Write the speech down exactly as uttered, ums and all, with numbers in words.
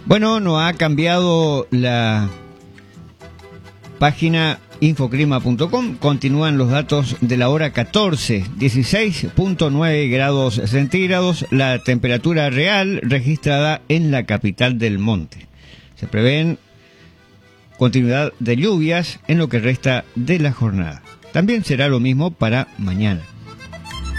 Bueno, no ha cambiado la página infoclima punto com. Continúan los datos de la hora catorce, dieciséis punto nueve grados centígrados, la temperatura real registrada en la capital del monte. Se prevén continuidad de lluvias en lo que resta de la jornada. También será lo mismo para mañana.